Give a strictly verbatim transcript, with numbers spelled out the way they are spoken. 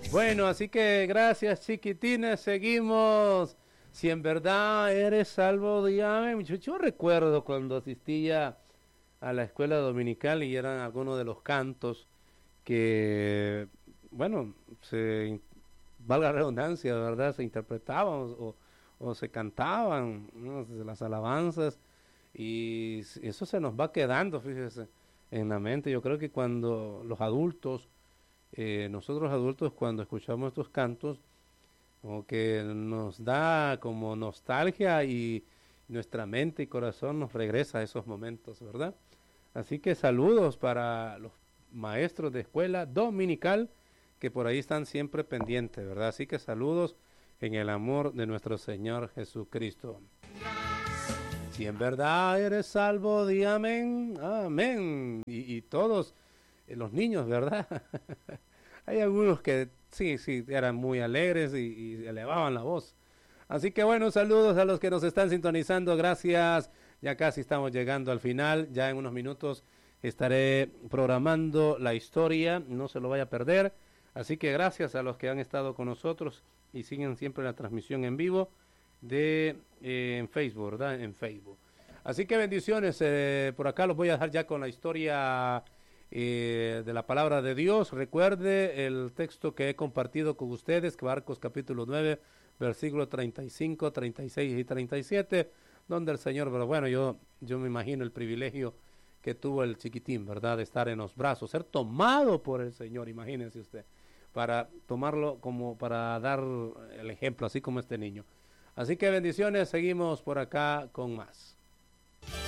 Bueno, así que gracias, chiquitines, seguimos. Si en verdad eres salvo, dígame. Yo, yo recuerdo cuando asistía a la escuela dominical y eran algunos de los cantos que, bueno, se, valga la redundancia, ¿verdad? Se interpretaban o, o se cantaban, ¿no? Las alabanzas, y eso se nos va quedando, fíjese, en la mente. Yo creo que cuando los adultos, eh, nosotros adultos, cuando escuchamos estos cantos, como que nos da como nostalgia y nuestra mente y corazón nos regresa a esos momentos, ¿verdad? Así que saludos para los maestros de escuela dominical que por ahí están siempre pendientes, ¿verdad? Así que saludos en el amor de nuestro Señor Jesucristo. Si en verdad eres salvo, di amén, amén. Y, y todos, eh, los niños, ¿verdad? Hay algunos que sí, sí, eran muy alegres y, y elevaban la voz. Así que bueno, saludos a los que nos están sintonizando, gracias. Ya casi estamos llegando al final, ya en unos minutos estaré programando la historia, no se lo vaya a perder. Así que gracias a los que han estado con nosotros y siguen siempre la transmisión en vivo de eh, en Facebook, ¿verdad? En Facebook. Así que bendiciones, eh, por acá los voy a dejar ya con la historia eh, de la palabra de Dios. Recuerde el texto que he compartido con ustedes, que Marcos capítulo nueve, versículos treinta y cinco, treinta y seis y treinta y siete, donde el Señor, pero bueno, yo, yo me imagino el privilegio que tuvo el chiquitín, ¿verdad? De estar en los brazos, ser tomado por el Señor, imagínense usted, para tomarlo como, para dar el ejemplo, así como este niño. Así que bendiciones, seguimos por acá con más.